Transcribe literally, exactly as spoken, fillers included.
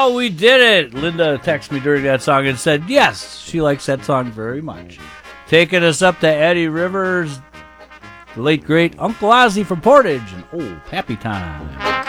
Wow, we did it! Linda texted me during that song and said, yes, she likes that song very much. Taking us up to Eddie Rivers, the late, great Uncle Ozzy from Portage, and old Happy Time.